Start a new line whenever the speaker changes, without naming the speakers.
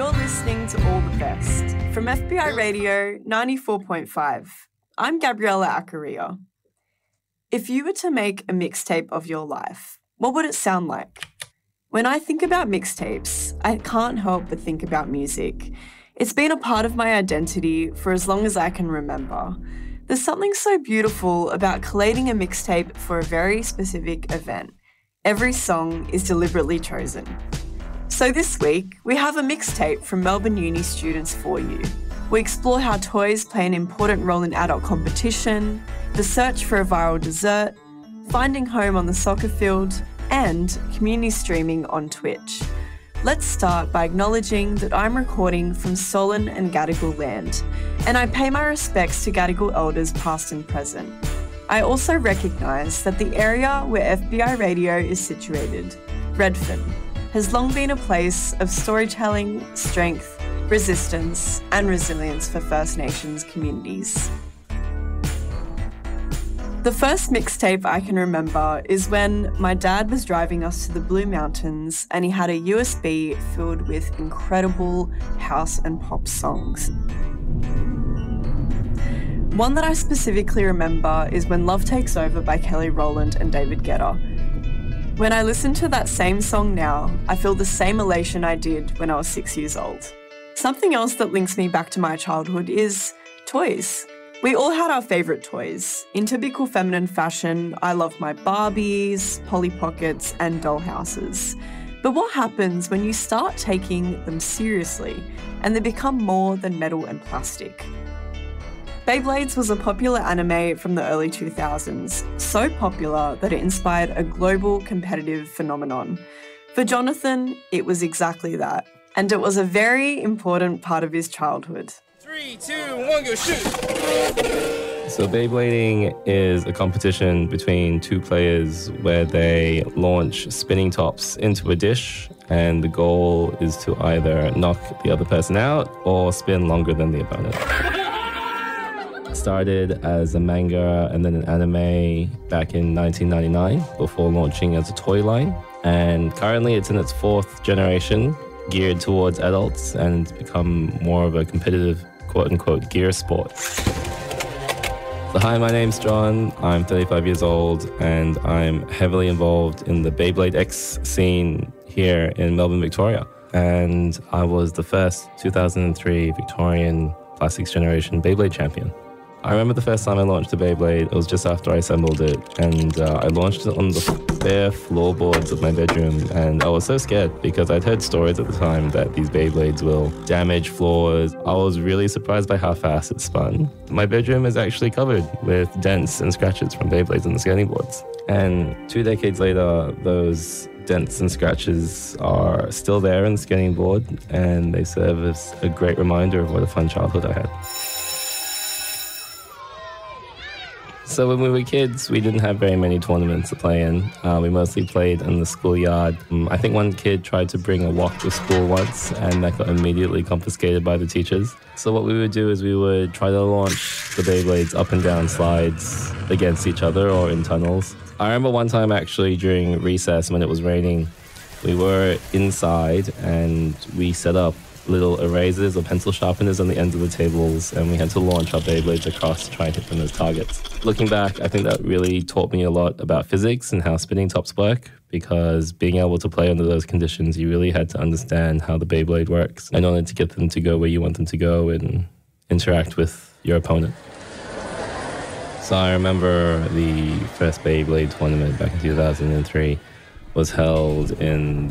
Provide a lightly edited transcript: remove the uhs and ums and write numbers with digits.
You're listening to All the Best from FBI Radio 94.5. I'm Gabriella Acaria. If you were to make a mixtape of your life, what would it sound like? When I think about mixtapes, I can't help but think about music. It's been a part of my identity for as long as I can remember. There's something so beautiful about collating a mixtape for a very specific event. Every song is deliberately chosen. So this week, we have a mixtape from Melbourne Uni students for you. We explore how toys play an important role in adult competition, the search for a viral dessert, finding home on the soccer field, and community streaming on Twitch. Let's start by acknowledging that I'm recording from Solon and Gadigal land, and I pay my respects to Gadigal elders past and present. I also recognise that the area where FBI Radio is situated, Redfern, has long been a place of storytelling, strength, resistance, and resilience for First Nations communities. The first mixtape I can remember is when my dad was driving us to the Blue Mountains and he had a USB filled with incredible house and pop songs. One that I specifically remember is When Love Takes Over by Kelly Rowland and David Guetta. When I listen to that same song now, I feel the same elation I did when I was 6 years old. Something else that links me back to my childhood is toys. We all had our favourite toys. In typical feminine fashion, I loved my Barbies, Polly Pockets, and doll houses. But what happens when you start taking them seriously and they become more than metal and plastic? Beyblades was a popular anime from the early 2000s, so popular that it inspired a global competitive phenomenon. For Jonathan, it was exactly that, and it was a very important part of his childhood.
3, 2, 1, go shoot!
So Beyblading is a competition between two players where they launch spinning tops into a dish, and the goal is to either knock the other person out or spin longer than the opponent. It started as a manga and then an anime back in 1999 before launching as a toy line, and currently it's in its 4th generation, geared towards adults, and it's become more of a competitive quote-unquote gear sport. So hi, my name's John, I'm 35 years old, and I'm heavily involved in the Beyblade X scene here in Melbourne, Victoria. And I was the first 2003 Victorian Plastics Generation Beyblade champion. I remember the first time I launched a Beyblade, it was just after I assembled it, and I launched it on the bare floorboards of my bedroom, and I was so scared because I'd heard stories at the time that these Beyblades will damage floors. I was really surprised by how fast it spun. My bedroom is actually covered with dents and scratches from Beyblades on the skating boards. And 2 decades later, those dents and scratches are still there on the skating board, and they serve as a great reminder of what a fun childhood I had. So when we were kids, we didn't have very many tournaments to play in. We mostly played in the schoolyard. I think one kid tried to bring a wok to school once, and that got immediately confiscated by the teachers. So what we would do is we would try to launch the Beyblades up and down slides against each other or in tunnels. I remember one time actually during recess when it was raining, we were inside and we set up little erasers or pencil sharpeners on the ends of the tables, and we had to launch our Beyblades across to try and hit them as targets. Looking back, I think that really taught me a lot about physics and how spinning tops work, because being able to play under those conditions, you really had to understand how the Beyblade works in order to get them to go where you want them to go and interact with your opponent. So I remember the first Beyblade tournament back in 2003 was held in